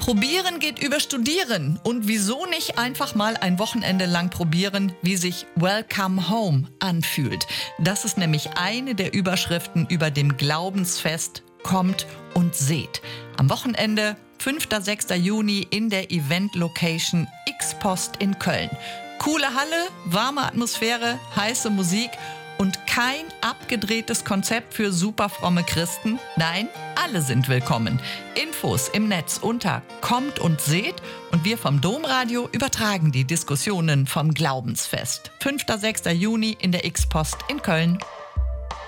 Probieren geht über Studieren. Und wieso nicht einfach mal ein Wochenende lang probieren, wie sich Welcome Home anfühlt? Das ist nämlich eine der Überschriften über dem Glaubensfest Kommt und seht. Am Wochenende, 5. 6. Juni in der Event-Location X-Post in Köln. Coole Halle, warme Atmosphäre, heiße Musik und kein abgedrehtes Konzept für superfromme Christen. Nein, alle sind willkommen. Infos im Netz unter Kommt und seht und wir vom Domradio übertragen die Diskussionen vom Glaubensfest. 5. 6. Juni in der X-Post in Köln.